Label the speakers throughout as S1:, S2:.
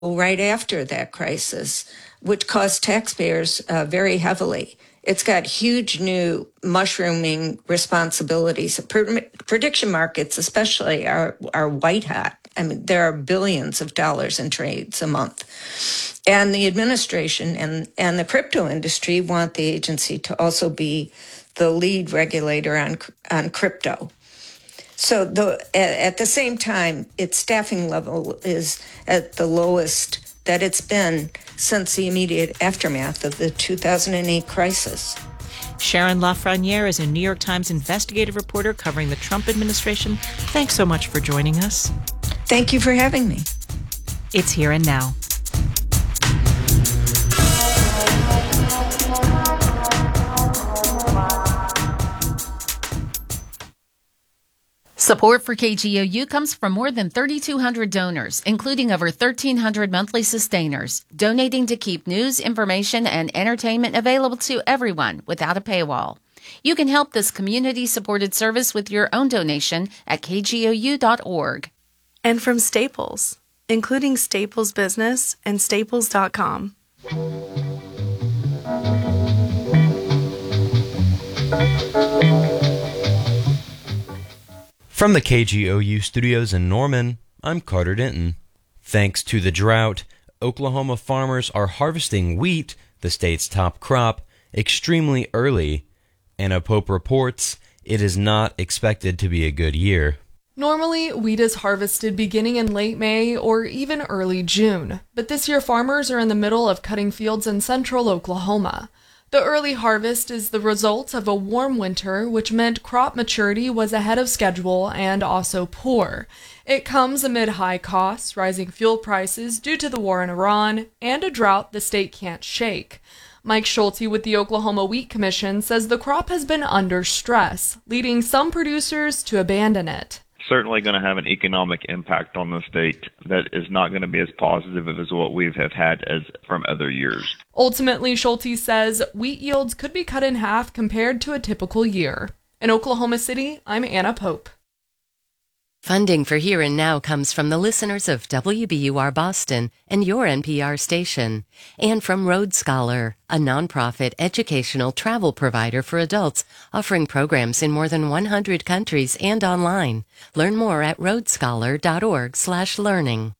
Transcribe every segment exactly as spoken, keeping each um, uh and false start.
S1: right after that crisis, which cost taxpayers uh, very heavily. It's got huge new mushrooming responsibilities. Pre- prediction markets, especially, are are white hot. I mean, there are billions of dollars in trades a month. And the administration and, and the crypto industry want the agency to also be the lead regulator on on crypto. So the, at, at the same time, its staffing level is at the lowest that it's been since the immediate aftermath of the two thousand eight crisis.
S2: Sharon LaFreniere is a New York Times investigative reporter covering the Trump administration. Thanks so much for joining us.
S1: Thank you for having me.
S2: It's Here and Now.
S3: Support for K G O U comes from more than thirty-two hundred donors, including over thirteen hundred monthly sustainers, donating to keep news, information, and entertainment available to everyone without a paywall. You can help this community-supported service with your own donation at k g o u dot org.
S4: And from Staples, including Staples Business and staples dot com.
S5: From the K G O U studios in Norman, I'm Carter Denton. Thanks to the drought, Oklahoma farmers are harvesting wheat, the state's top crop, extremely early. Anna Pope reports it is not expected to be a good year.
S6: Normally, wheat is harvested beginning in late May or even early June, but this year farmers are in the middle of cutting fields in central Oklahoma. The early harvest is the result of a warm winter, which meant crop maturity was ahead of schedule and also poor. It comes amid high costs, rising fuel prices due to the war in Iran, and a drought the state can't shake. Mike Schulte with the Oklahoma Wheat Commission says the crop has been under stress, leading some producers to abandon it.
S7: Certainly going to have an economic impact on the state that is not going to be as positive as what we have had as from other years.
S6: Ultimately, Schulte says wheat yields could be cut in half compared to a typical year. In Oklahoma City, I'm Anna Pope.
S8: Funding for Here and Now comes from the listeners of W B U R Boston and your N P R station, and from Road Scholar, a nonprofit educational travel provider for adults offering programs in more than one hundred countries and online. Learn more at road scholar dot org slash learning.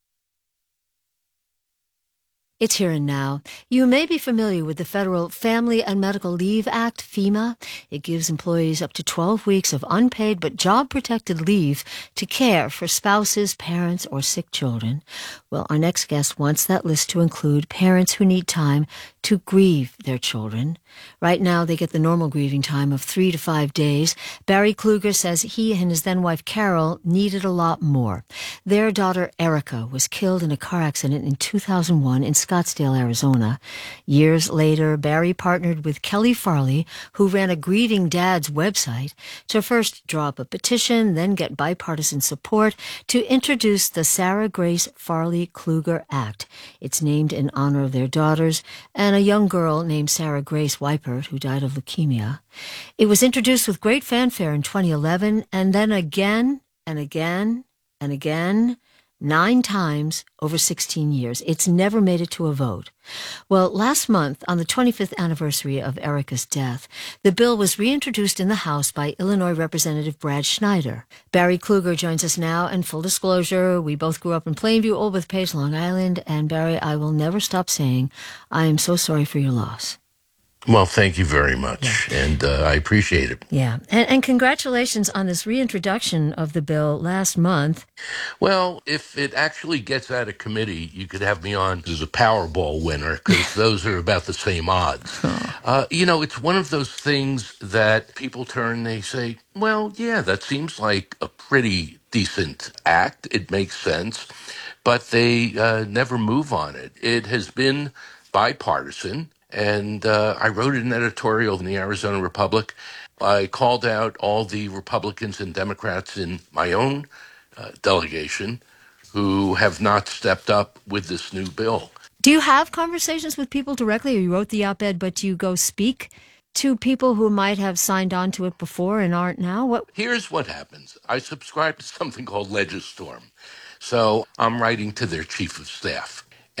S9: It's Here and Now. You may be familiar with the Federal Family and Medical Leave Act, FEMA. It gives employees up to twelve weeks of unpaid but job-protected leave to care for spouses, parents, or sick children. Well, our next guest wants that list to include parents who need time to grieve their children. Right now, they get the normal grieving time of three to five days. Barry Kluger says he and his then-wife Carol needed a lot more. Their daughter Erica was killed in a car accident in two thousand one in Scottsdale, Arizona. Years later, Barry partnered with Kelly Farley, who ran a Grieving Dads website, to first draw up a petition, then get bipartisan support to introduce the Sarah Grace Farley Kluger Act. It's named in honor of their daughters and a young girl named Sarah Grace Weipert, who died of leukemia. It was introduced with great fanfare in twenty eleven, and then again and again and again, nine times over sixteen years. It's never made it to a vote. Well, last month, on the twenty-fifth anniversary of Erica's death, the bill was reintroduced in the House by Illinois Representative Brad Schneider. Barry Kluger joins us now, and full disclosure, we both grew up in Plainview, Old Bethpage, Long Island, and Barry, I will never stop saying, I am so sorry for your loss.
S10: Well, thank you very much, yeah. and uh, I appreciate it.
S9: Yeah, and, and congratulations on this reintroduction of the bill last month.
S10: Well, if it actually gets out of committee, you could have me on as a Powerball winner, because those are about the same odds. Oh. Uh, you know, it's one of those things that people turn, they say, well, yeah, that seems like a pretty decent act. It makes sense, but they uh, never move on it. It has been bipartisan. And uh, I wrote an editorial in the Arizona Republic. I called out all the Republicans and Democrats in my own uh, delegation who have not stepped up with this new bill.
S9: Do you have conversations with people directly, or you wrote the op-ed, but do you go speak to people who might have signed on to it before and aren't now? What?
S10: Here's what happens. I subscribe to something called Legistorm. So I'm writing to their chief of staff.